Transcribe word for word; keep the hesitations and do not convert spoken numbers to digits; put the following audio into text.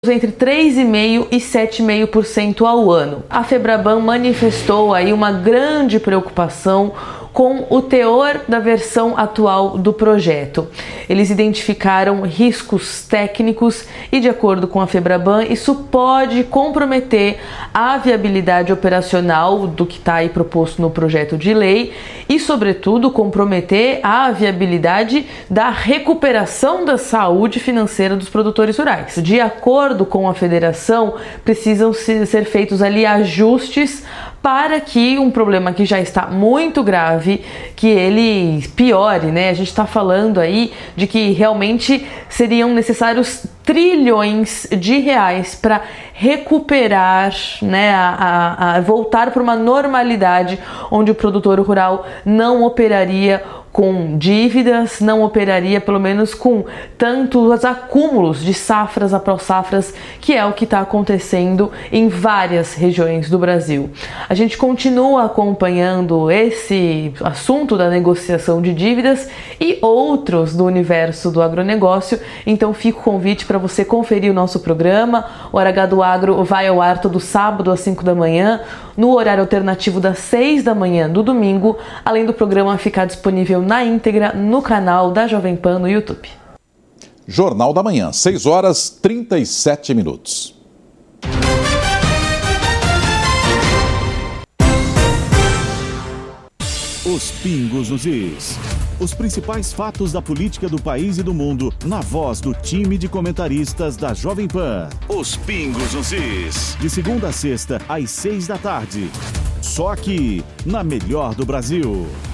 entre três vírgula cinco por cento e sete vírgula cinco por cento ao ano. A Febraban manifestou aí uma grande preocupação com o teor da versão atual do projeto. Eles identificaram riscos técnicos e, de acordo com a Febraban, isso pode comprometer a viabilidade operacional do que está aí proposto no projeto de lei e, sobretudo, comprometer a viabilidade da recuperação da saúde financeira dos produtores rurais. De acordo com a federação, precisam ser feitos ali ajustes para que um problema que já está muito grave, que ele piore, né? A gente está falando aí de que realmente seriam necessários trilhões de reais para recuperar, né, a, a, a voltar para uma normalidade onde o produtor rural não operaria com dívidas, não operaria pelo menos com tantos acúmulos de safras após safras, que é o que está acontecendo em várias regiões do Brasil. A gente continua acompanhando esse assunto da negociação de dívidas e outros do universo do agronegócio, então fica o convite para você conferir o nosso programa. O Hora H do Agro vai ao ar todo sábado às cinco da manhã, no horário alternativo das seis da manhã do domingo, além do programa ficar disponível na íntegra no canal da Jovem Pan no YouTube. Jornal da Manhã, seis horas e trinta e sete minutos. Os pingos nos is. Os principais fatos da política do país e do mundo, na voz do time de comentaristas da Jovem Pan. Os pingos nos is. De segunda a sexta, às seis da tarde. Só aqui, na Melhor do Brasil.